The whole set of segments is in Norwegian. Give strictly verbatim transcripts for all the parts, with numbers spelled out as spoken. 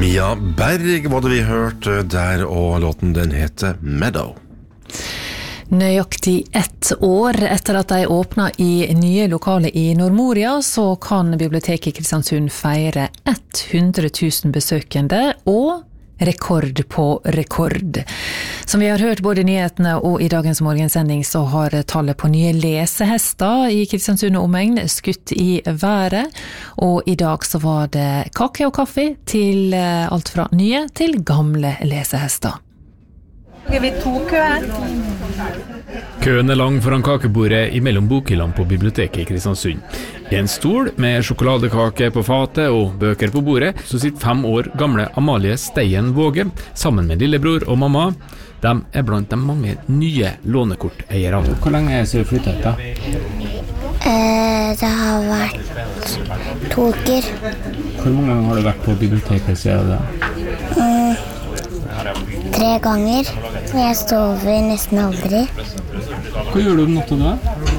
Mia Berg var det vi hørte der, og låten den heter Meadow. Nøyaktig ett år etter at de åpnet i nye lokaler i Nordmoria, så kan biblioteket i Kristiansund feire hundre tusen besøkende og rekord på rekord. Som vi har hørt både i nyhetene og i dagens morgensending, så har tallet på nye lesehester i Kristiansund og omegn skutt i været, og i dag så var det kake og kaffe til alt fra nye til gamle lesehester. Vi tok køen. Køen er lang foran kakebordet i mellom bokhyllene på biblioteket i Kristiansund. I en stol med sjokoladekake på fatet og bøker på bordet, så sitter fem år gamle Amalie Steien Våge sammen med lillebror og mamma. De er blant de mange nye lånekorteiere. Hvor lenge er det så flyttet da? Eh, det har vært to uker. Hvor mange ganger har du vært på biblioteket siden da? Mm. Tre ganger. Jeg sover nesten aldri. Hva gjør du om natta da?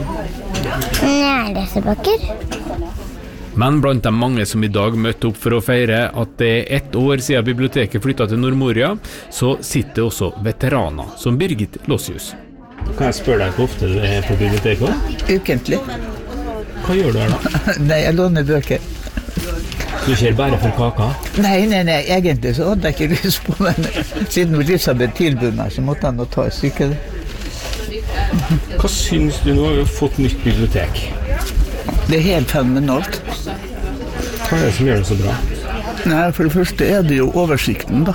Jeg leser bøker. Men blant de mange som i dag møtte opp for å feire at det er ett år siden biblioteket flyttet til Nordmoria, så sitter også veteraner som Birgit Lossius. Kan jeg spørre deg hvor ofte du er på biblioteket? Ukentlig. Hva gjør du her da? Nei, jeg låner bøker. Du ser bare for kaka? Nei, nei, nei, egentlig så hadde jeg ikke lyst på, men siden Elisabeth tilbud meg, så måtte jeg nå ta et stykke. Hva synes du nå har vi fått nytt bibliotek? Det er helt fenomenalt. Hva er det som gjør det så bra? Nei, for det første er det jo oversikten da.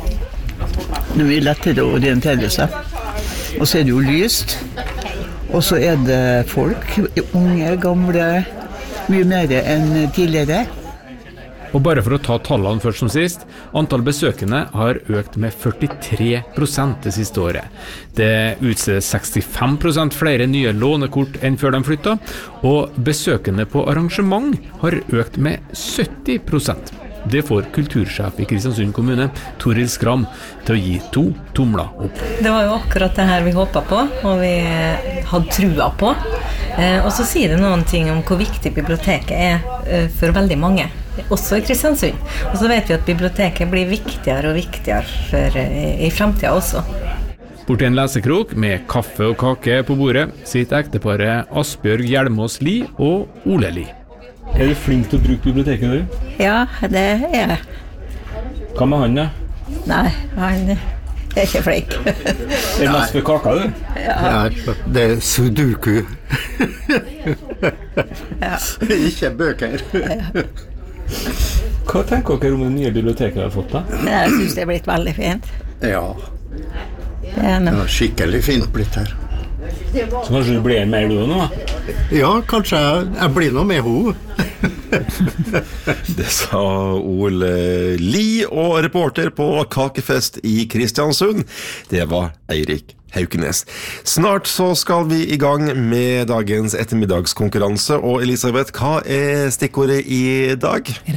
Det er mye lettere å orientere seg. Og så er det jo lyst. Og så er det folk, unge, gamle, mye mer enn tidligere. Og bare for å ta tallene først som sist, antall besøkende har økt med førtitre prosent det siste året. Det utstedes sekstifem prosent flere nye lånekort enn før de flyttet, og besøkende på arrangement har økt med sytti prosent. Det får kultursjef i Kristiansund kommune, Toril Skram, til å gi to tomler opp. Det var jo akkurat det her vi håpet på, og vi hadde trua på. Og så sier det noen ting om hvor viktig biblioteket er for veldig mange. Også i Kristiansund. Og så vet vi at biblioteket blir viktigere og viktigere for, i, i fremtiden også. Bort til en lesekrok med kaffe og kake på bordet sitter ekteparet Asbjørg Hjelmås Li og Ole Li. Er du flink til å bruke biblioteket du? Ja, det er jeg. Hva med han da? Nei, han er ikke flink. Er det mest for kaka du? Ja, ja det er sudoku. Ja. Ikke bøker. Ja. Hva tenker dere om det nye biblioteket har fått da? Jeg synes det er blitt veldig fint. Ja, Det er noe. det er skikkelig fint blitt her. Så kanskje du blir mer du nå? Ja, kanskje jeg, jeg blir noe med ho. Det sa Ole Li, og reporter på Kakefest i Kristiansund, det var Eirik Haukenes. Snart så skal vi i gang med dagens ettermiddagskonkurranse, og Elisabeth, hva er stikkordet i dag?